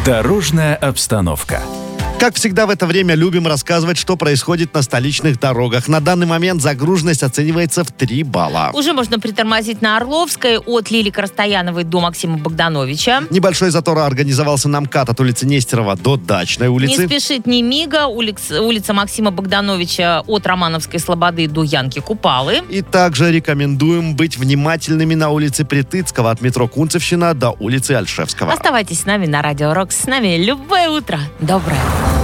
Дорожная обстановка. Как всегда в это время любим рассказывать, что происходит на столичных дорогах. На данный момент загруженность оценивается в 3 балла. Уже можно притормозить на Орловской от Лилии Крастаяновой до Максима Богдановича. Небольшой затор организовался на МКАД от улицы Нестерова до Дачной улицы. Не спешит ни мига. Улица Максима Богдановича от Романовской Слободы до Янки Купалы. И также рекомендуем быть внимательными на улице Притыцкого от метро Кунцевщина до улицы Альшевского. Оставайтесь с нами на Радио Рок. С нами любое утро. Доброе.